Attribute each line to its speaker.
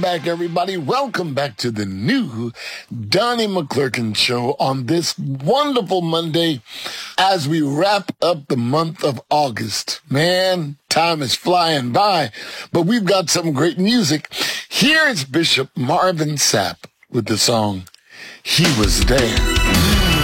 Speaker 1: Back, everybody. Welcome back to the new Donnie McClurkin Show on this wonderful Monday as we wrap up the month of August. Man, time is flying by, but we've got some great music. Here is Bishop Marvin Sapp with the song, He Was There.